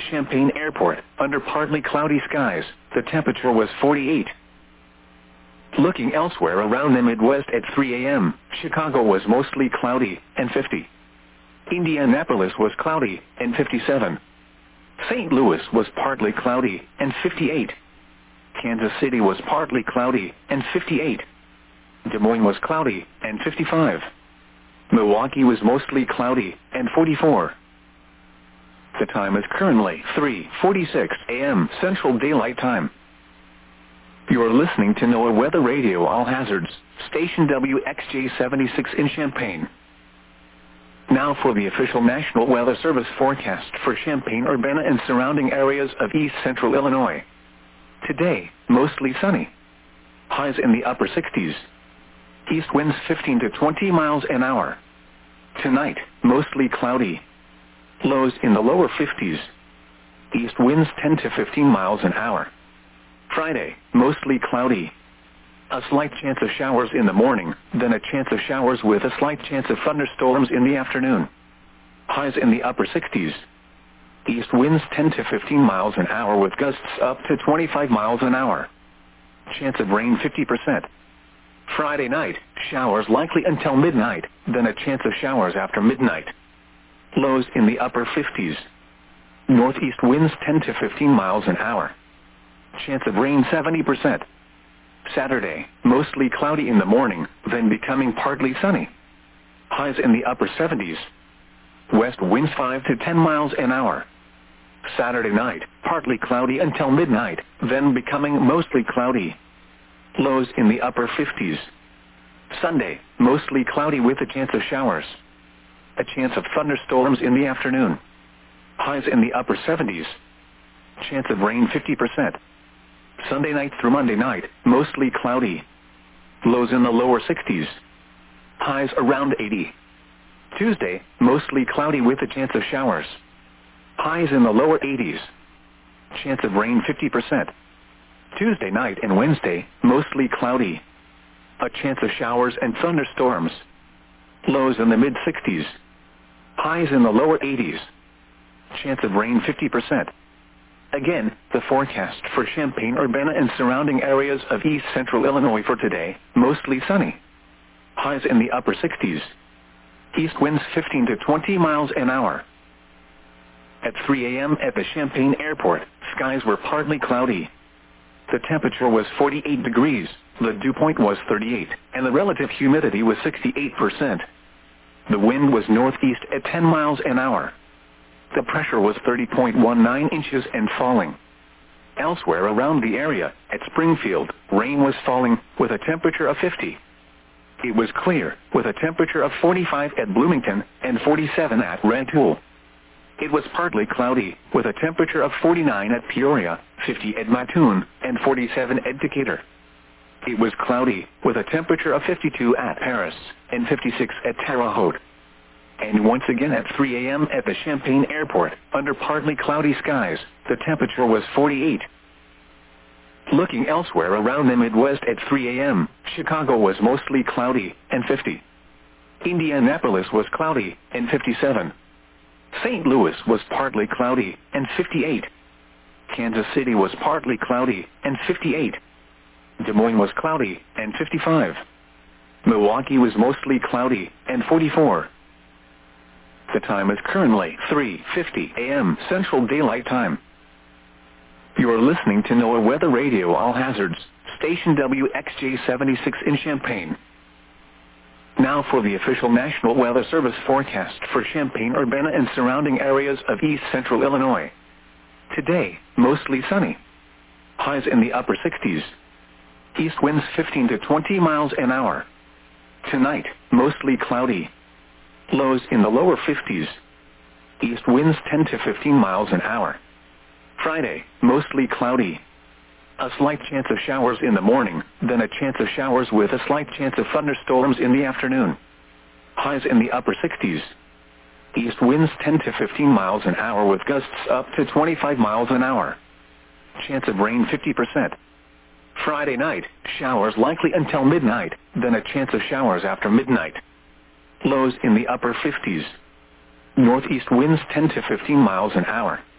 Champaign Airport, under partly cloudy skies. The temperature was 48. Looking elsewhere around the Midwest at 3 a.m., Chicago was mostly cloudy, and 50. Indianapolis was cloudy, and 57. St. Louis was partly cloudy, and 58. Kansas City was partly cloudy, and 58. Des Moines was cloudy, and 55. Milwaukee was mostly cloudy, and 44. The time is currently 3:46 a.m. Central Daylight Time. You are listening to NOAA Weather Radio All Hazards, station WXJ-76 in Champaign. Now for the official National Weather Service forecast for Champaign-Urbana and surrounding areas of east central Illinois. Today, mostly sunny. Highs in the upper 60s. East winds 15 to 20 miles an hour. Tonight, mostly cloudy. Lows in the lower 50s. East winds 10 to 15 miles an hour. Friday, mostly cloudy. A slight chance of showers in the morning, then a chance of showers with a slight chance of thunderstorms in the afternoon. Highs in the upper 60s. East winds 10 to 15 miles an hour with gusts up to 25 miles an hour. Chance of rain 50%. Friday night, showers likely until midnight, then a chance of showers after midnight. Lows in the upper 50s. Northeast winds 10 to 15 miles an hour. Chance of rain 70%. Saturday, mostly cloudy in the morning, then becoming partly sunny. Highs in the upper 70s. West winds 5 to 10 miles an hour. Saturday night, partly cloudy until midnight, then becoming mostly cloudy. Lows in the upper 50s. Sunday, mostly cloudy with a chance of showers. A chance of thunderstorms in the afternoon. Highs in the upper 70s. Chance of rain 50%. Sunday night through Monday night, mostly cloudy. Lows in the lower 60s. Highs around 80. Tuesday, mostly cloudy with a chance of showers. Highs in the lower 80s. Chance of rain 50%. Tuesday night and Wednesday, mostly cloudy. A chance of showers and thunderstorms. Lows in the mid-60s. Highs in the lower 80s. Chance of rain 50%. Again, the forecast for Champaign-Urbana and surrounding areas of east central Illinois for today, mostly sunny. Highs in the upper 60s. East winds 15 to 20 miles an hour. At 3 a.m. at the Champaign Airport, skies were partly cloudy. The temperature was 48 degrees, the dew point was 38, and the relative humidity was 68%. The wind was northeast at 10 miles an hour. The pressure was 30.19 inches and falling. Elsewhere around the area, at Springfield, rain was falling, with a temperature of 50. It was clear, with a temperature of 45 at Bloomington and 47 at Rantoul. It was partly cloudy, with a temperature of 49 at Peoria, 50 at Mattoon, and 47 at Decatur. It was cloudy, with a temperature of 52 at Paris, and 56 at Terre Haute. And once again at 3 a.m. at the Champaign Airport, under partly cloudy skies, the temperature was 48. Looking elsewhere around the Midwest at 3 a.m., Chicago was mostly cloudy, and 50. Indianapolis was cloudy, and 57. St. Louis was partly cloudy, and 58. Kansas City was partly cloudy, and 58. Des Moines was cloudy, and 55. Milwaukee was mostly cloudy, and 44. The time is currently 3:50 a.m. Central Daylight Time. You are listening to NOAA Weather Radio All Hazards, station WXJ-76 in Champaign. Now for the official National Weather Service forecast for Champaign-Urbana and surrounding areas of east central Illinois. Today, mostly sunny. Highs in the upper 60s. East winds 15 to 20 miles an hour. Tonight, mostly cloudy. Lows in the lower 50s. East winds 10 to 15 miles an hour. Friday, mostly cloudy. A slight chance of showers in the morning, then a chance of showers with a slight chance of thunderstorms in the afternoon. Highs in the upper 60s. East winds 10 to 15 miles an hour with gusts up to 25 miles an hour. Chance of rain 50%. Friday night, showers likely until midnight, then a chance of showers after midnight. Lows in the upper 50s. Northeast winds 10 to 15 miles an hour.